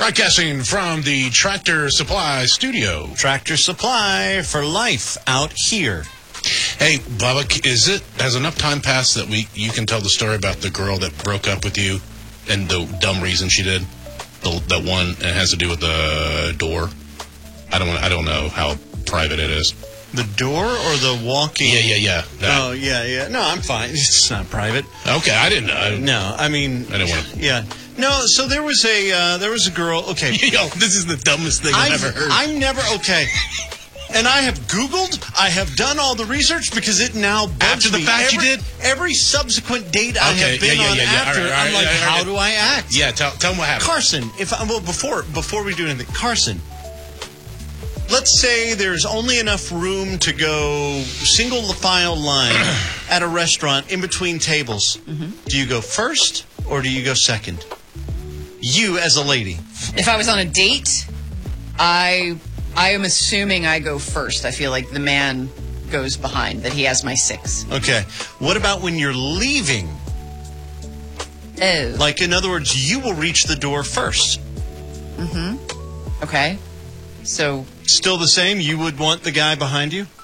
Broadcasting from the Tractor Supply studio. Tractor Supply for life out here. Hey, Bubba, has enough time passed that you can tell the story about the girl that broke up with you and the dumb reason she did? That one, it has to do with the door. I don't know how private it is. The door or the walking? Yeah. That. Oh, yeah. No, I'm fine. It's not private. Okay, I didn't know. No, I mean... I didn't want to... Yeah. No, so there was a girl... Okay. Yo, this is the dumbest thing I've ever heard. I'm never... Okay. And I have Googled, I have done all the research because it now bugs After the me. fact you did? Every subsequent date I have been on after, all right, I'm like, how right. do I act? Yeah, tell them what happened. Carson, before we do anything, Carson, let's say there's only enough room to go single file line at a restaurant in between tables. Mm-hmm. Do you go first or do you go second? You as a lady. If I was on a date, I am assuming I go first. I feel like the man goes behind, that he has my 6. Okay. What about when you're leaving? Oh. Like, in other words, you will reach the door first. Mm-hmm. Okay. So... Still the same? You would want the guy behind you?